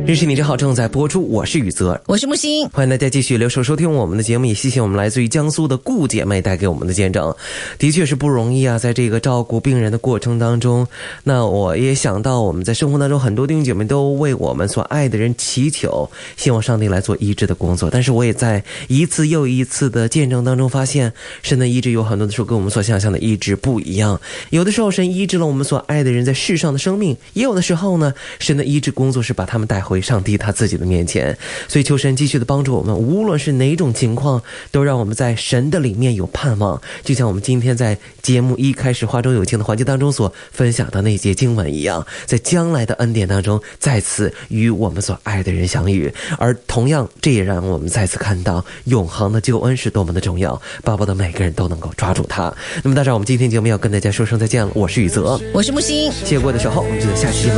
认识你真好正在播出，我是宇泽， 我是木星， 欢迎大家继续留守收听我们的节目，也谢谢我们来自于江苏的顾姐妹带给我们的见证。的确是不容易啊，在这个照顾病人的过程当中，那我也想到我们在生活当中很多弟兄姐妹都为我们所爱的人祈求，希望上帝来做医治的工作，但是我也在一次又一次的见证当中发现，神的医治有很多的时候跟我们所想象的医治不一样。有的时候神医治了我们所爱的人在世上的生命，也有的时候呢，神的医治工作是把他们带回上帝他自己的面前。所以求神继续的帮助我们，无论是哪种情况，都让我们在神的里面有盼望，就像我们今天在节目一开始话中有情的环节当中所分享的那节经文一样，在将来的恩典当中再次与我们所爱的人相遇。而同样这也让我们再次看到永恒的救恩是多么的重要，巴不得每个人都能够抓住它。那么大家，我们今天节目要跟大家说声再见了，我是宇泽， 我是木星， 谢谢各位的守候，我们就在下期节目